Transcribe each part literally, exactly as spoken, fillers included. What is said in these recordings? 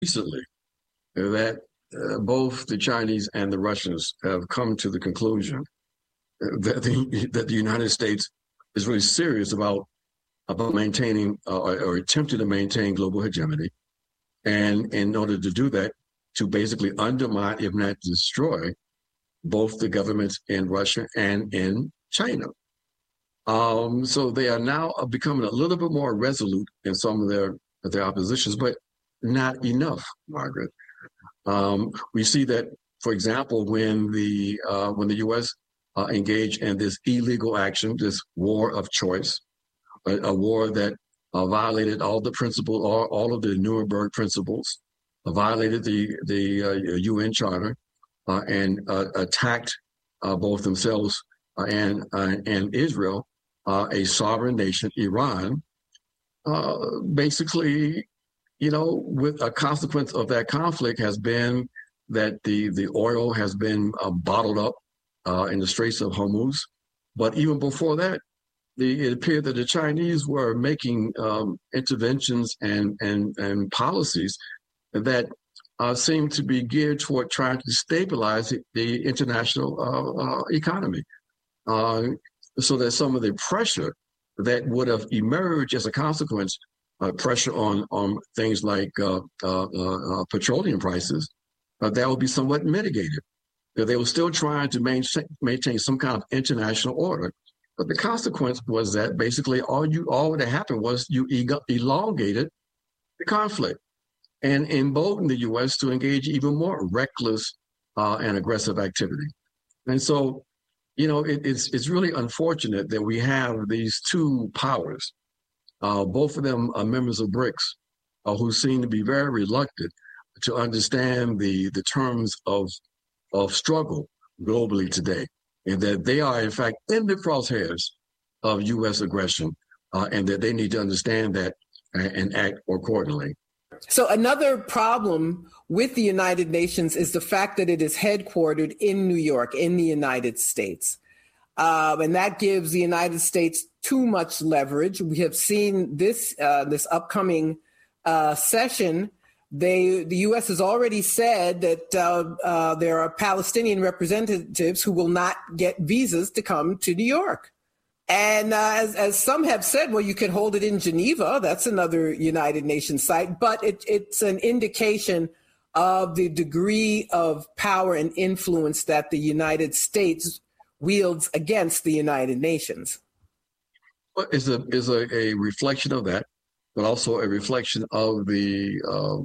recently that uh, both the Chinese and the Russians have come to the conclusion that the that the United States is really serious about about maintaining uh, or attempting to maintain global hegemony, and in order to do that, to basically undermine, if not destroy, both the governments in Russia and in China. Um, so they are now becoming a little bit more resolute in some of their their oppositions, but not enough, Margaret. Um, we see that, for example, when the uh, when the U S uh, engaged in this illegal action, this war of choice, a, a war that uh, violated all the principles, all, all of the Nuremberg principles, uh, violated the the uh, U N Charter, uh, and uh, attacked uh, both themselves uh, and uh, and Israel, uh, a sovereign nation, Iran. Uh, basically, you know, with a consequence of that conflict has been that the the oil has been uh, bottled up uh, in the Straits of Hormuz. But even before that, the, it appeared that the Chinese were making um, interventions and and and policies that uh, seemed to be geared toward trying to stabilize the international uh, uh, economy, uh, so that some of the pressure that would have emerged as a consequence, uh, pressure on on things like uh, uh, uh, petroleum prices, uh, that would be somewhat mitigated. They were still trying to maintain, maintain some kind of international order. But the consequence was that basically all you all that happened was you elongated the conflict and emboldened the U S to engage even more reckless uh, and aggressive activity. And so, you know, it, it's it's really unfortunate that we have these two powers, uh, both of them are members of BRICS, uh, who seem to be very reluctant to understand the the terms of of struggle globally today, and that they are, in fact, in the crosshairs of U S aggression, uh, and that they need to understand that and act accordingly. So another problem with the United Nations is the fact that it is headquartered in New York, in the United States. Um, and that gives the United States too much leverage. We have seen this uh, this upcoming uh, session. They, the U S has already said that uh, uh, there are Palestinian representatives who will not get visas to come to New York. And uh, as, as some have said, well, you could hold it in Geneva. That's another United Nations site. But it, it's an indication of the degree of power and influence that the United States wields against the United Nations. Well, is a is a, a reflection of that, but also a reflection of the uh,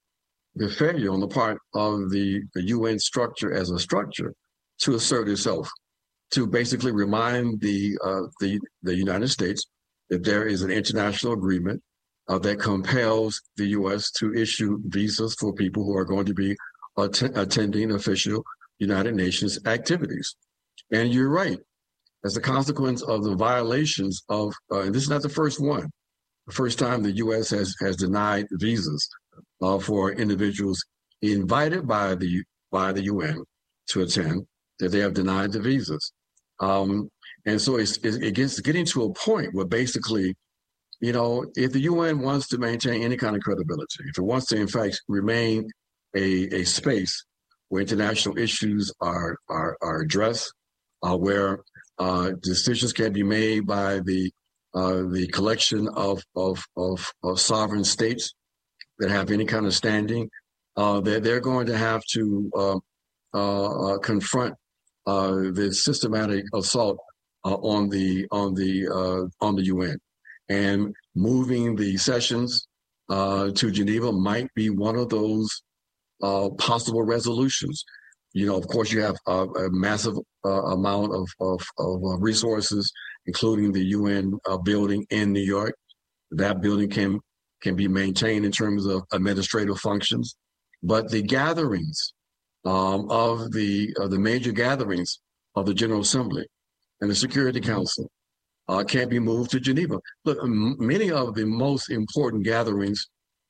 the failure on the part of the, the U N structure as a structure to assert itself, to basically remind the uh, the the United States that there is an international agreement uh, that compels the U S to issue visas for people who are going to be att- attending official United Nations activities. And you're right. As a consequence of the violations of, uh, and this is not the first one, the first time the U S has has denied visas uh, for individuals invited by the by the U N to attend, that they have denied the visas. Um, and so it's, it gets getting to a point where basically, you know, if the U N wants to maintain any kind of credibility, if it wants to, in fact, remain a, a space where international issues are are, are addressed, uh, where uh, decisions can be made by the uh, the collection of, of of of sovereign states that have any kind of standing, uh, they're, they're going to have to uh, uh, uh, confront uh, the systematic assault uh, on the on the uh, on the U N, and moving the sessions uh, to Geneva might be one of those uh, possible resolutions. You know, of course, you have a, a massive uh, amount of of, of uh, resources, including the U N uh, building in New York. That building can can be maintained in terms of administrative functions, but the gatherings um, of the of the major gatherings of the General Assembly and the Security Council uh, can't be moved to Geneva. Look, m- many of the most important gatherings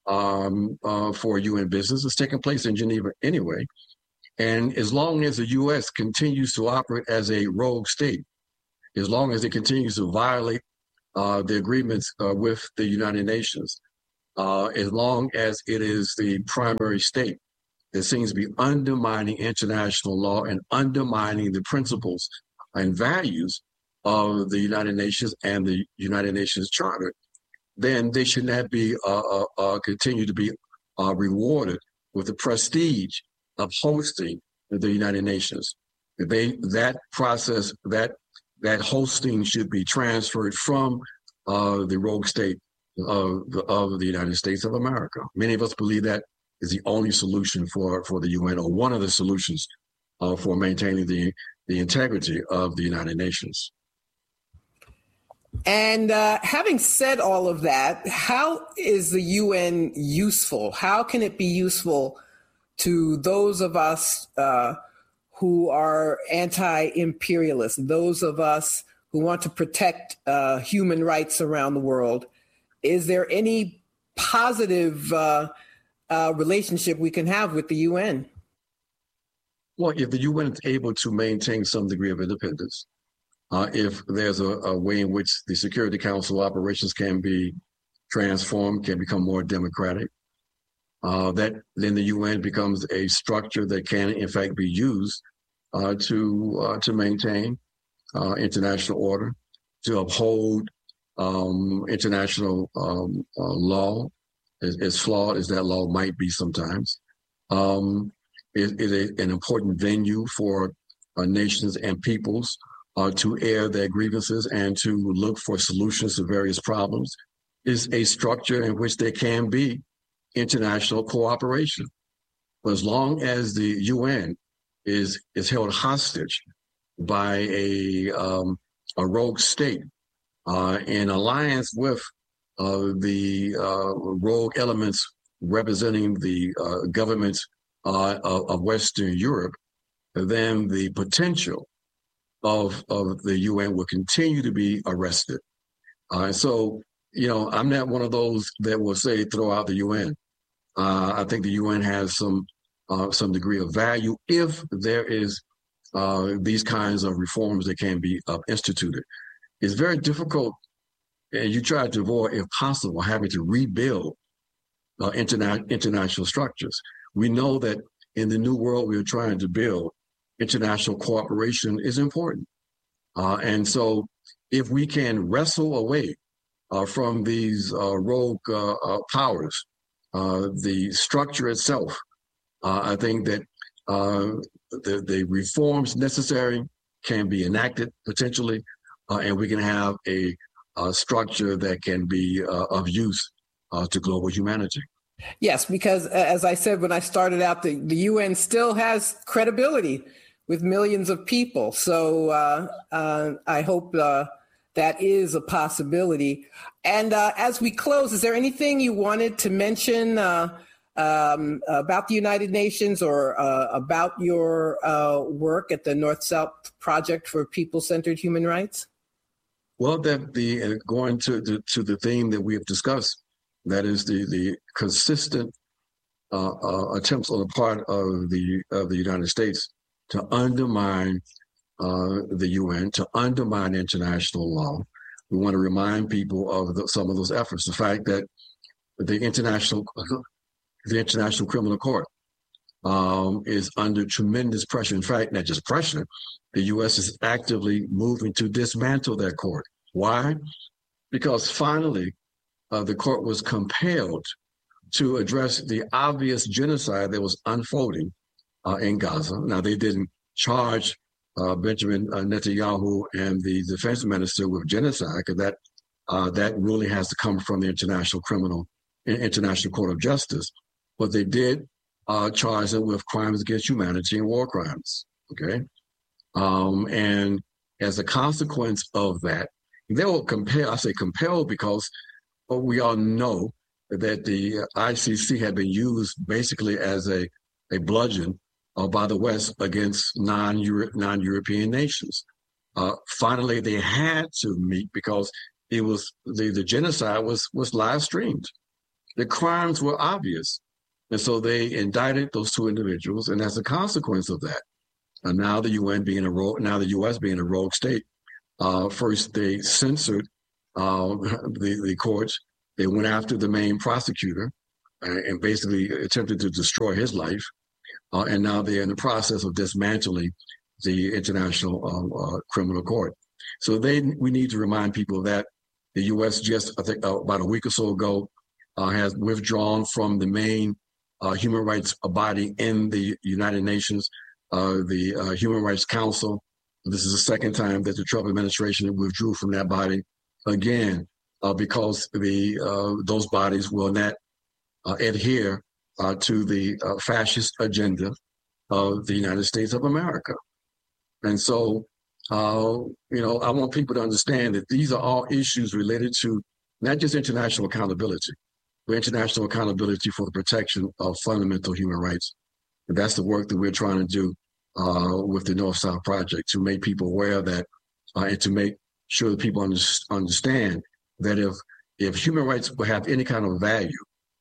um, uh, for U N business is taking place in Geneva anyway. And as long as the U S continues to operate as a rogue state, as long as it continues to violate uh, the agreements uh, with the United Nations, uh, as long as it is the primary state that seems to be undermining international law and undermining the principles and values of the United Nations and the United Nations Charter, then they should not be uh, uh, uh, continue to be uh, rewarded with the prestige of hosting the United Nations. They that process that that hosting should be transferred from uh, the rogue state of the, of the United States of America. Many of us believe that is the only solution for, for the U N, or one of the solutions uh, for maintaining the, the integrity of the United Nations. And uh, having said all of that, how is the U N useful? How can it be useful to those of us uh, who are anti-imperialist, those of us who want to protect uh, human rights around the world? Is there any positive uh, uh, relationship we can have with the U N? Well, if the U N is able to maintain some degree of independence, uh, if there's a, a way in which the Security Council operations can be transformed, can become more democratic, uh, that then the U N becomes a structure that can, in fact, be used uh, to uh, to maintain uh, international order, to uphold um, international um, uh, law, as, as flawed as that law might be sometimes. Um, it is an important venue for uh, nations and peoples uh, to air their grievances and to look for solutions to various problems. Is a structure in which there can be international cooperation. But as long as the U N is is held hostage by a um, a rogue state uh, in alliance with uh, the uh, rogue elements representing the uh, governments uh, of, of Western Europe, then the potential of of the U N will continue to be arrested. Uh, so, you know, I'm not one of those that will say throw out the U N. Uh, I think the U N has some uh, some degree of value if there is uh, these kinds of reforms that can be uh, instituted. It's very difficult, and you try to avoid, if possible, having to rebuild uh, interna- international structures. We know that in the new world we're trying to build, international cooperation is important. Uh, and so if we can wrestle away uh, from these uh, rogue uh, uh, powers, uh, the structure itself, uh, I think that uh, the, the reforms necessary can be enacted potentially, uh, and we can have a, a structure that can be uh, of use uh, to global humanity. Yes, because as I said when I started out, the, the U N still has credibility with millions of people. So uh, uh, I hope uh, that is a possibility. And uh, as we close, is there anything you wanted to mention uh, um, about the United Nations or uh, about your uh, work at the North-South Project for People-Centered Human Rights? Well, that the uh, going to, to to the theme that we have discussed, that is the the consistent uh, uh, attempts on the part of the of the United States to undermine uh, the U N, to undermine international law. We want to remind people of the, some of those efforts. The fact that the international the International Criminal Court um, is under tremendous pressure. In fact, not just pressure, the U S is actively moving to dismantle that court. Why? Because finally, uh, the court was compelled to address the obvious genocide that was unfolding uh, in Gaza. Now, they didn't charge uh, Benjamin uh, Netanyahu and the defense minister with genocide, because that uh, that ruling has to come from the International Criminal International Court of Justice. But they did uh, charge them with crimes against humanity and war crimes. Okay, um, and as a consequence of that, they will compel. I say compel because well, we all know that the I C C had been used basically as a a bludgeon uh, by the West against non-Euro- non-European nations. Uh, finally, they had to meet because it was the, the genocide was was live streamed. The crimes were obvious, and so they indicted those two individuals. And as a consequence of that, and now the U N being a rogue, now the U S being a rogue state, uh, first they censored uh, the the courts They went after the main prosecutor uh, and basically attempted to destroy his life. Uh, and now they're in the process of dismantling the International um, uh, Criminal Court. So they, we need to remind people that the U S just, I think, uh, about a week or so ago, uh, has withdrawn from the main uh, human rights body in the United Nations, uh, the uh, Human Rights Council. This is the second time that the Trump administration withdrew from that body, again, uh, because the uh, those bodies will not uh, adhere uh, to the uh, fascist agenda of the United States of America. And so, uh, you know, I want people to understand that these are all issues related to not just international accountability, but international accountability for the protection of fundamental human rights. And that's the work that we're trying to do uh, with the North-South Project, to make people aware of that uh, and to make sure that people under- understand that if if human rights will have any kind of value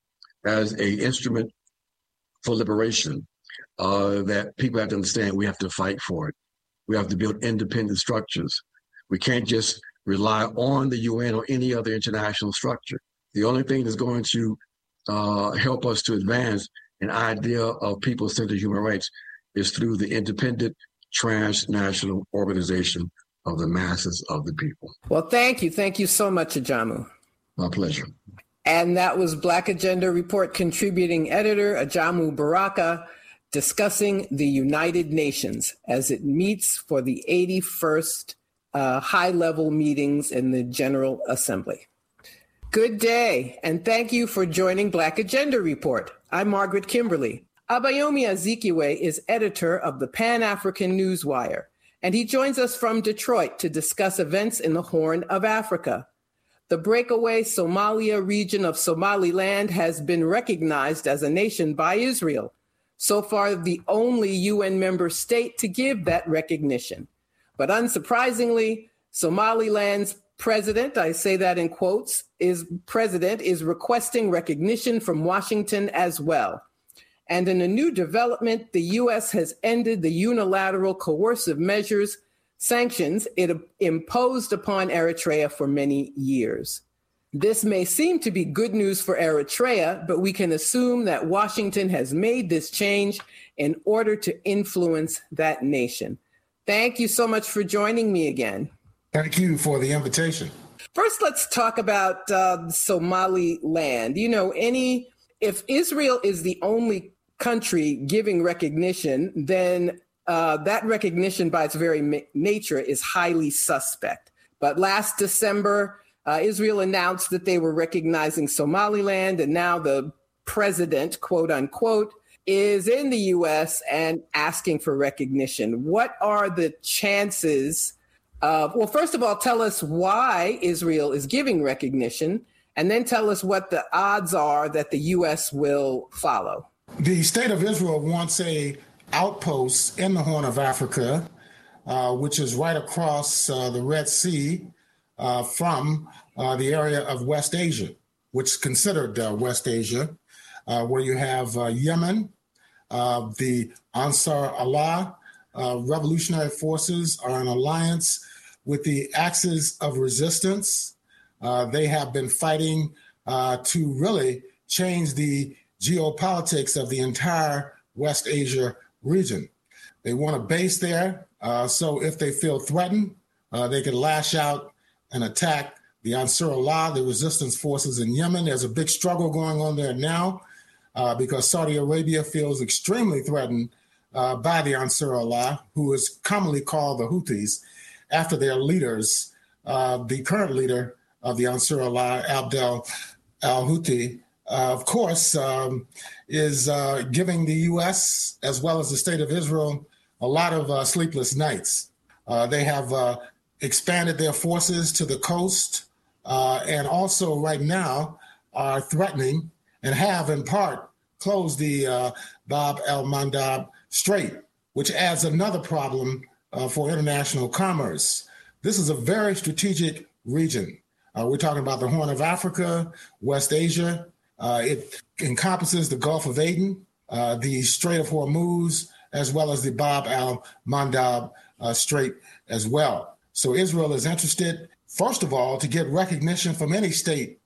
as a instrument for liberation, uh, that people have to understand we have to fight for it. We have to build independent structures. We can't just rely on the U N or any other international structure. The only thing that's going to uh, help us to advance an idea of people-centered human rights is through the independent transnational organization of the masses of the people. Well, thank you. Thank you so much, Ajamu. My pleasure. And that was Black Agenda Report contributing editor Ajamu Baraka discussing the United Nations as it meets for the eighty-first uh, high-level meetings in the General Assembly. Good day, and thank you for joining Black Agenda Report. I'm Margaret Kimberly. Abayomi Azikiwe is editor of the Pan-African Newswire, and he joins us from Detroit to discuss events in the Horn of Africa. The breakaway Somalia region of Somaliland has been recognized as a nation by Israel, so far the only U N member state to give that recognition. But unsurprisingly, Somaliland's president, I say that in quotes, is president is requesting recognition from Washington as well. And in a new development, the U S has ended the unilateral coercive measures, sanctions it imposed upon Eritrea for many years. This may seem to be good news for Eritrea, but we can assume that Washington has made this change in order to influence that nation. Thank you so much for joining me again. Thank you for the invitation. First, let's talk about uh, Somaliland. You know, any if Israel is the only country giving recognition, then uh, that recognition by its very ma- nature is highly suspect. But last December, uh, Israel announced that they were recognizing Somaliland, and now the president, quote unquote, is in the U S and asking for recognition. What are the chances of, well, first of all, tell us why Israel is giving recognition, and then tell us what the odds are that the U S will follow. The state of Israel wants a outpost in the Horn of Africa, uh, which is right across uh, the Red Sea uh, from uh, the area of West Asia, which is considered uh, West Asia, uh, where you have uh, Yemen, uh, the Ansar Allah uh, revolutionary forces are in alliance with the Axis of Resistance. Uh, they have been fighting uh, to really change the geopolitics of the entire West Asia region. They want a base there, uh, so if they feel threatened, uh, they can lash out and attack the Ansar Allah, the resistance forces in Yemen. There's a big struggle going on there now uh, because Saudi Arabia feels extremely threatened uh, by the Ansar Allah, who is commonly called the Houthis, after their leaders, uh, the current leader of the Ansar Allah, Abdel al-Houthi, uh, of course, um, is uh, giving the U S as well as the state of Israel a lot of uh, sleepless nights. Uh, they have uh, expanded their forces to the coast uh, and also right now are threatening and have in part closed the uh, Bab el-Mandab Strait, which adds another problem uh, for international commerce. This is a very strategic region. Uh, we're talking about the Horn of Africa, West Asia. Uh, it encompasses the Gulf of Aden, uh, the Strait of Hormuz, as well as the Bab al-Mandab uh, Strait as well. So Israel is interested, first of all, to get recognition from any state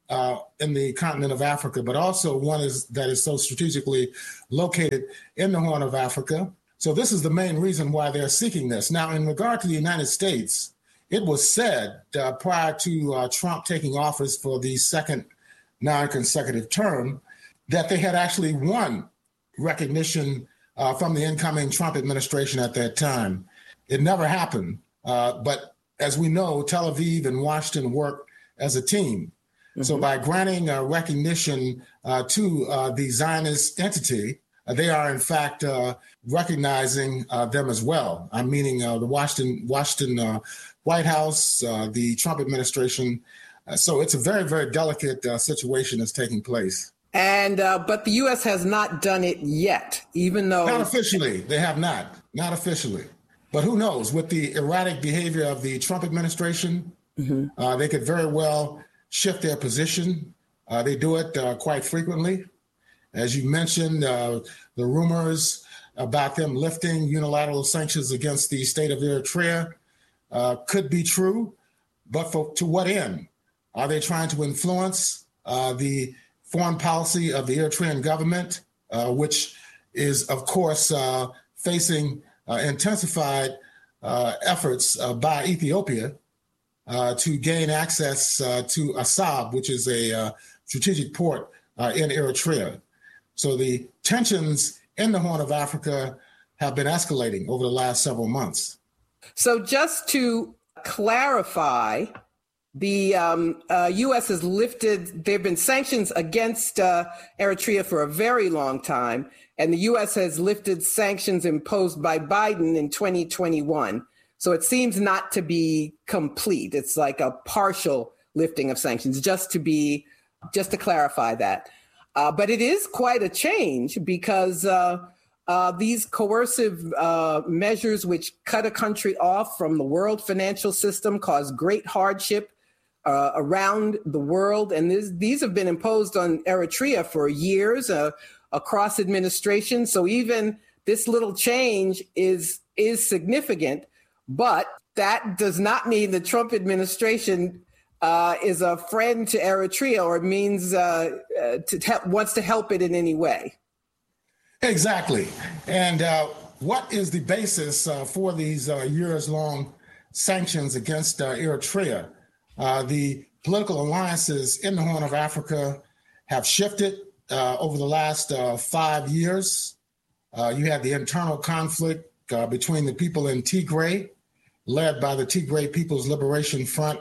uh, in the continent of Africa, but also one is that is so strategically located in the Horn of Africa. So this is the main reason why they're seeking this. Now, in regard to the United States, it was said uh, prior to uh, Trump taking office for the second non-consecutive term that they had actually won recognition uh, from the incoming Trump administration at that time. It never happened. Uh, but as we know, Tel Aviv and Washington work as a team. Mm-hmm. So by granting uh, recognition uh, to uh, the Zionist entity, uh, they are in fact uh, recognizing uh, them as well. I'm meaning uh, the Washington, Washington uh, White House, uh, the Trump administration. Uh, so it's a very, very delicate uh, situation that's taking place. And uh, but the U S has not done it yet, even though not officially. They have not, not officially. But who knows? With the erratic behavior of the Trump administration, mm-hmm. uh, they could very well shift their position. Uh, they do it uh, quite frequently. As you mentioned, uh, the rumors about them lifting unilateral sanctions against the state of Eritrea uh, could be true, but for to what end? Are they trying to influence uh, the foreign policy of the Eritrean government, uh, which is, of course, uh, facing uh, intensified uh, efforts uh, by Ethiopia uh, to gain access uh, to Assab, which is a uh, strategic port uh, in Eritrea. So the tensions in the Horn of Africa have been escalating over the last several months. So just to clarify, the um, uh, U S has lifted, there have been sanctions against uh, Eritrea for a very long time, and the U S has lifted sanctions imposed by Biden in twenty twenty-one. So it seems not to be complete. It's like a partial lifting of sanctions, just to be, just to clarify that. Uh, but it is quite a change because uh, uh, these coercive uh, measures which cut a country off from the world financial system cause great hardship Uh, around the world. And this, these have been imposed on Eritrea for years uh, across administration. So even this little change is, is significant, but that does not mean the Trump administration uh, is a friend to Eritrea or means uh, uh, to help, wants to help it in any way. Exactly. And uh, what is the basis uh, for these uh, years-long sanctions against uh, Eritrea? Uh, the political alliances in the Horn of Africa have shifted uh, over the last uh, five years. Uh, you had the internal conflict uh, between the people in Tigray, led by the Tigray People's Liberation Front,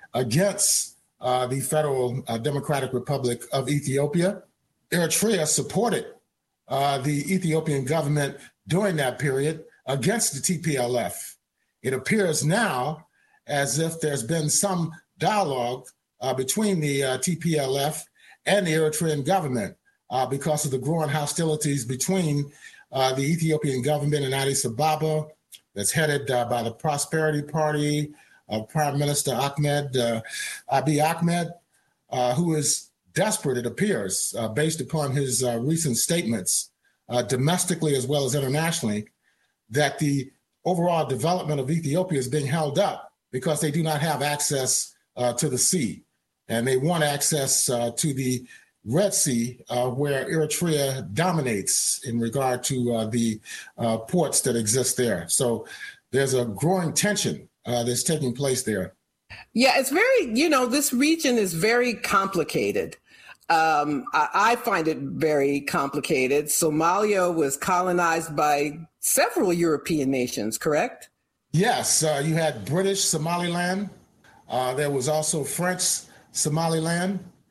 against uh, the Federal uh, Democratic Republic of Ethiopia. Eritrea supported uh, the Ethiopian government during that period against the T P L F. It appears now as if there's been some dialogue uh, between the uh, T P L F and the Eritrean government uh, because of the growing hostilities between uh, the Ethiopian government in Addis Ababa, that's headed uh, by the Prosperity Party of Prime Minister Ahmed uh, Abiy Ahmed, uh, who is desperate, it appears, uh, based upon his uh, recent statements, uh, domestically as well as internationally, that the overall development of Ethiopia is being held up because they do not have access Uh, to the sea, and they want access uh, to the Red Sea, uh, where Eritrea dominates in regard to uh, the uh, ports that exist there. So there's a growing tension uh, that's taking place there. Yeah, it's very, you know, this region is very complicated. Um, I, I find it very complicated. Somalia was colonized by several European nations, correct? Yes, uh, you had British Somaliland. Uh, there was also French Somaliland,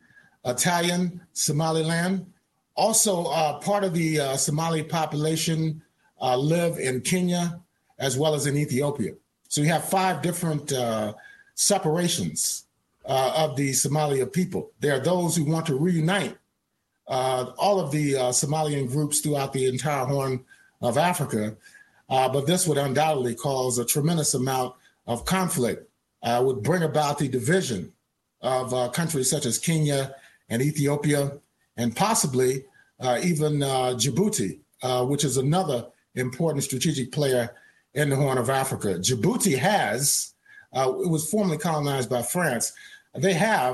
Italian Somaliland. Also, uh, part of the uh, Somali population uh, live in Kenya as well as in Ethiopia. So you have five different uh, separations uh, of the Somalia people. There are those who want to reunite uh, all of the uh, Somalian groups throughout the entire Horn of Africa, uh, but this would undoubtedly cause a tremendous amount of conflict. Uh, would bring about the division of uh, countries such as Kenya and Ethiopia, and possibly uh, even uh, Djibouti, uh, which is another important strategic player in the Horn of Africa. Djibouti has, uh, it was formerly colonized by France. They have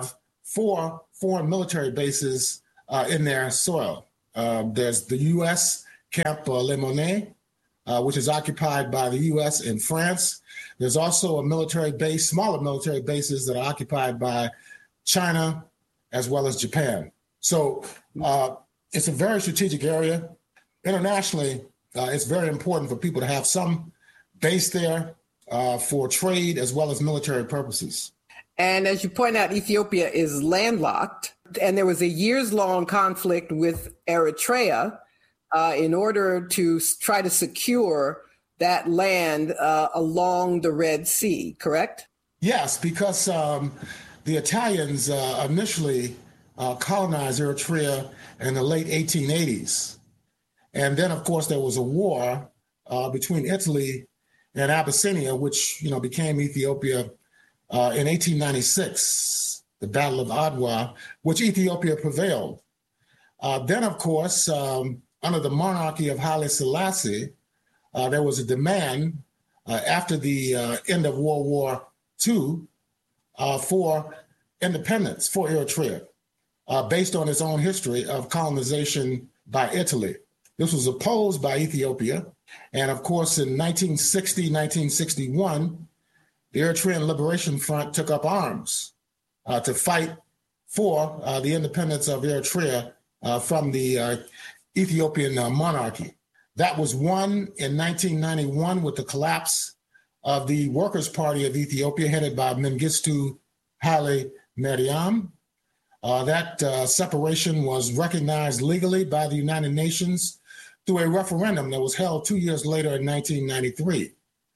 four foreign military bases uh, in their soil. Uh, there's the U S Camp uh, Lemoyne, uh, which is occupied by the U S and France. There's also a military base, smaller military bases that are occupied by China as well as Japan. So uh, it's a very strategic area. Internationally, uh, it's very important for people to have some base there uh, for trade as well as military purposes. And as you point out, Ethiopia is landlocked, and there was a years-long conflict with Eritrea uh, in order to s- try to secure that land uh, along the Red Sea, correct? Yes, because um, the Italians uh, initially uh, colonized Eritrea in the late eighteen eighties. And then, of course, there was a war uh, between Italy and Abyssinia, which, you know, became Ethiopia uh, in eighteen ninety-six, the Battle of Adwa, which Ethiopia prevailed. Uh, then, of course, um, under the monarchy of Haile Selassie, uh, there was a demand uh, after the uh, end of World War Two uh, for independence for Eritrea, uh, based on its own history of colonization by Italy. This was opposed by Ethiopia. And of course, in nineteen sixty, nineteen sixty-one, the Eritrean Liberation Front took up arms uh, to fight for uh, the independence of Eritrea uh, from the uh, Ethiopian uh, monarchy. That was won in nineteen ninety-one with the collapse of the Workers' Party of Ethiopia, headed by Mengistu Haile Mariam. Uh, that uh, separation was recognized legally by the United Nations through a referendum that was held two years later in nineteen ninety-three.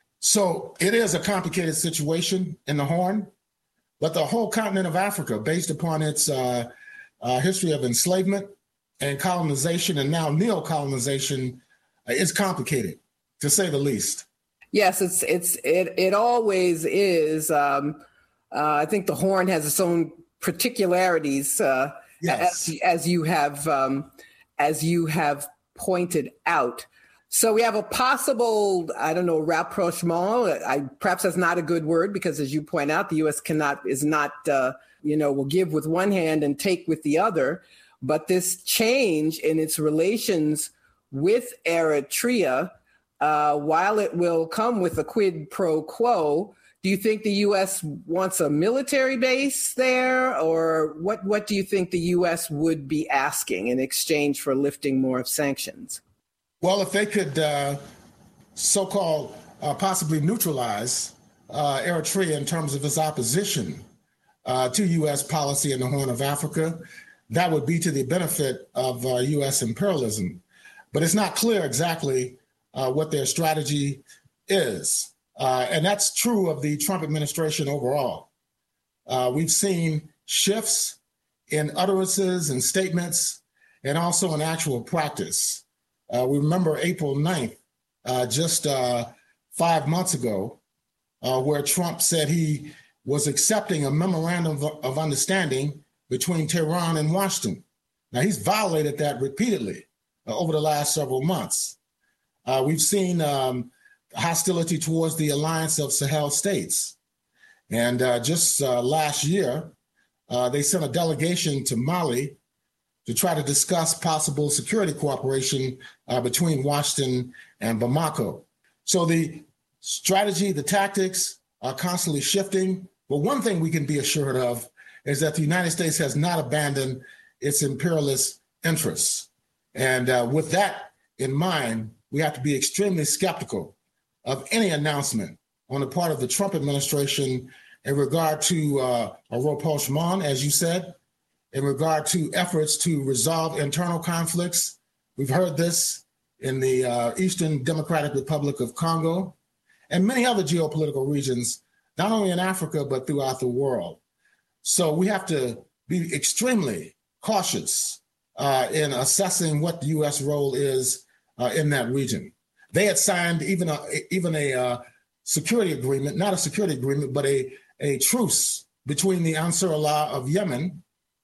So it is a complicated situation in the Horn, but the whole continent of Africa, based upon its uh, uh, history of enslavement and colonization and now neo-colonization, uh, is complicated, to say the least. Yes, it's it's it it always is. Um, uh, I think the Horn has its own particularities, uh, Yes. as, as you have um, as you have pointed out. So we have a possible, I don't know, rapprochement. I, perhaps that's not a good word because, as you point out, the U S cannot is not uh, you know will give with one hand and take with the other. But this change in its relations with Eritrea, uh, while it will come with a quid pro quo, do you think the U S wants a military base there, or what, what do you think the U S would be asking in exchange for lifting more of sanctions? Well, if they could uh, so-called uh, possibly neutralize uh, Eritrea in terms of its opposition uh, to U S policy in the Horn of Africa, that would be to the benefit of uh, U S imperialism. But it's not clear exactly uh, what their strategy is. Uh, and that's true of the Trump administration overall. Uh, we've seen shifts in utterances and statements and also in actual practice. Uh, we remember April ninth, uh, just uh, five months ago, uh, where Trump said he was accepting a memorandum of, of understanding between Tehran and Washington. Now, he's violated that repeatedly uh, over the last several months. Uh, we've seen um, hostility towards the alliance of Sahel states. And uh, just uh, last year, uh, they sent a delegation to Mali to try to discuss possible security cooperation uh, between Washington and Bamako. So the strategy, the tactics are constantly shifting. But one thing we can be assured of is that the United States has not abandoned its imperialist interests. And uh, with that in mind, we have to be extremely skeptical of any announcement on the part of the Trump administration in regard to uh, a rapprochement, as you said, in regard to efforts to resolve internal conflicts. We've heard this in the uh, Eastern Democratic Republic of Congo and many other geopolitical regions, not only in Africa, but throughout the world. So we have to be extremely cautious uh, in assessing what the U S role is uh, in that region. They had signed even a, even a uh, security agreement, not a security agreement, but a, a truce between the Ansar Allah of Yemen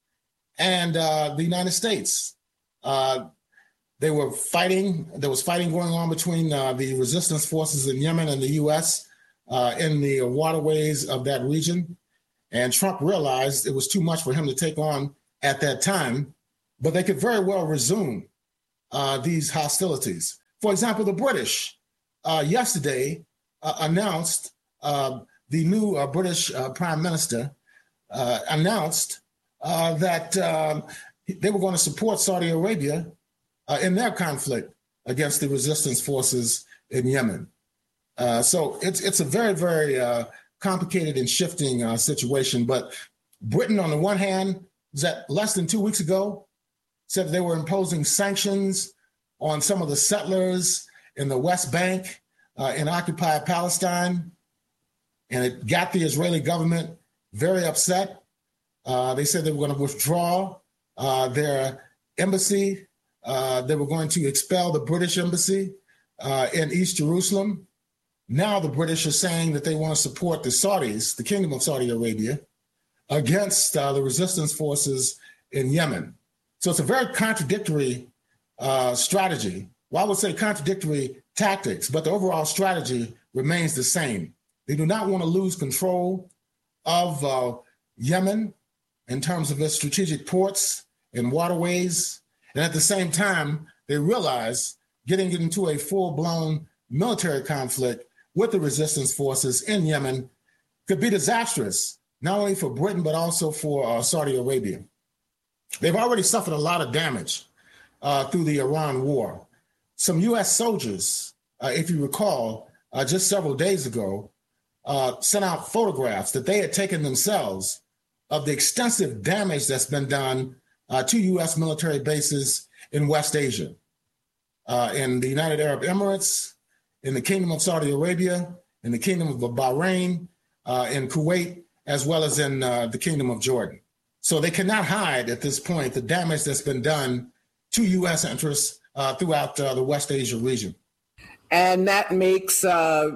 and uh, the United States. Uh, they were fighting, there was fighting going on between uh, the resistance forces in Yemen and the U S uh, in the waterways of that region. And Trump realized it was too much for him to take on at that time, but they could very well resume uh, these hostilities. For example, the British uh, yesterday uh, announced, uh, the new uh, British uh, Prime Minister uh, announced uh, that um, they were going to support Saudi Arabia uh, in their conflict against the resistance forces in Yemen. Uh, so it's it's a very, very uh, complicated and shifting uh, situation. But Britain, on the one hand, was that less than two weeks ago, said they were imposing sanctions on some of the settlers in the West Bank uh, in occupied Palestine. And it got the Israeli government very upset. Uh, they said they were going to withdraw uh, their embassy. Uh, they were going to expel the British embassy uh, in East Jerusalem. Now the British are saying that they want to support the Saudis, the Kingdom of Saudi Arabia, against uh, the resistance forces in Yemen. So it's a very contradictory uh, strategy. Well, I would say contradictory tactics, but the overall strategy remains the same. They do not want to lose control of uh, Yemen in terms of its strategic ports and waterways. And at the same time, they realize getting into a full-blown military conflict with the resistance forces in Yemen could be disastrous, not only for Britain, but also for uh, Saudi Arabia. They've already suffered a lot of damage uh, through the Iran war. Some U S soldiers, uh, if you recall, uh, just several days ago, uh, sent out photographs that they had taken themselves of the extensive damage that's been done uh, to U S military bases in West Asia, uh, in the United Arab Emirates, in the Kingdom of Saudi Arabia, in the Kingdom of Bahrain, uh, in Kuwait, as well as in uh, the Kingdom of Jordan. So they cannot hide at this point the damage that's been done to U S interests uh, throughout uh, the West Asia region. And that makes uh,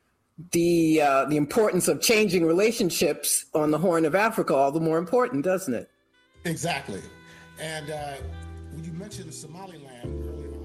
the uh, the importance of changing relationships on the Horn of Africa all the more important, doesn't it? Exactly. And uh, when you mentioned Somaliland